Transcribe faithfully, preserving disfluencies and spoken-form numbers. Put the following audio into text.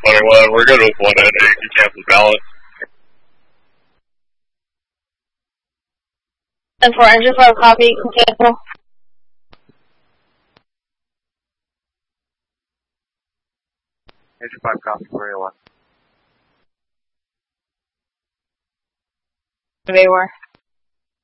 twenty-one, we're good with one N eight, you can't be balanced. And for engine five copy, cancel. Engine five copy, three oh one. They were.